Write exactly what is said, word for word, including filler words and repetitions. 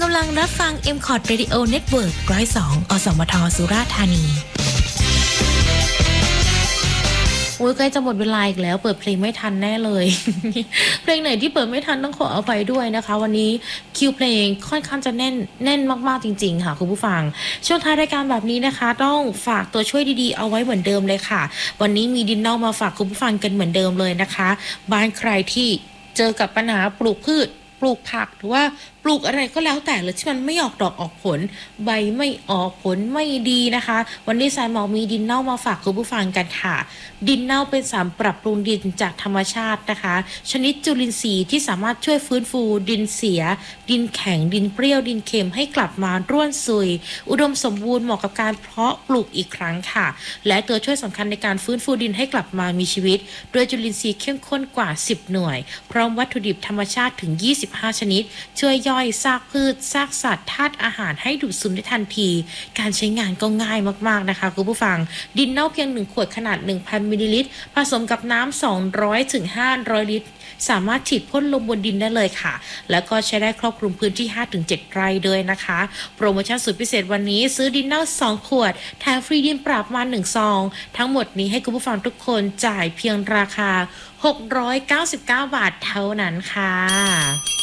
ำลังรับฟัง เอ็ม คอร์ด Radio Network หนึ่งศูนย์สอง อสมท สุราษฎร์ธานีโอ้ยใกล้จะหมดเวลาอีกแล้วเปิดเพลงไม่ทันแน่เลย เพลงไหนที่เปิดไม่ทันต้องขออภัยด้วยนะคะวันนี้คิวเพลงค่อนข้างจะแน่นแน่นมากๆจริงๆค่ะคุณผู้ฟังช่วงท้ายรายการแบบนี้นะคะต้องฝากตัวช่วยดีๆเอาไว้เหมือนเดิมเลยค่ะวันนี้มีดินเนลมาฝากคุณผู้ฟังกันเหมือนเดิมเลยนะคะบ้านใครที่เจอกับปัญหาปลูกพืชปลูกผักหรือว่าปลูกอะไรก็แล้วแต่เลยที่มันไม่ออกดอกออกผลใบไม่ออกผลไม่ดีนะคะวันนี้สายหมอมีดินเน่ามาฝากคุณผู้ฟังกันค่ะดินเน่าเป็นสารปรับปรุงดินจากธรรมชาตินะคะชนิดจุลินทรีย์ที่สามารถช่วยฟื้นฟูดินเสียดินแข็งดินเปรี้ยวดินเค็มให้กลับมาร่วนซุยอุดมสมบูรณ์เหมาะกับการเพาะปลูกอีกครั้งค่ะและตัวช่วยสำคัญในการฟื้นฟูดินให้กลับมามีชีวิตด้วยจุลินทรีย์เข้มข้นกว่าสิบหน่วยพร้อมวัตถุดิบธรรมชาติถึงยี่สิบห้าชนิดช่วยย่อยซากพืชซากสัตว์ธาตุอาหารให้ดูดซึมได้ทันทีการใช้งานก็ง่ายมากๆนะคะคุณผู้ฟังดินเน่าเพียงหนึ่งขวดขนาด หนึ่งพัน มิลลิลิตรผสมกับน้ำ สองร้อยถึงห้าร้อย ลิตรสามารถฉีดพ่นลงบนดินได้เลยค่ะแล้วก็ใช้ได้ครอบคลุมพื้นที่ ห้าถึงเจ็ด ไร่ด้วยนะคะโปรโมชั่นสุดพิเศษวันนี้ซื้อดินเน่าสองขวดแถมฟรีดินปรับมาหนึ่งซองทั้งหมดนี้ให้คุณผู้ฟังทุกคนจ่ายเพียงราคาหกร้อยเก้าสิบเก้าบาทเท่านั้นค่ะ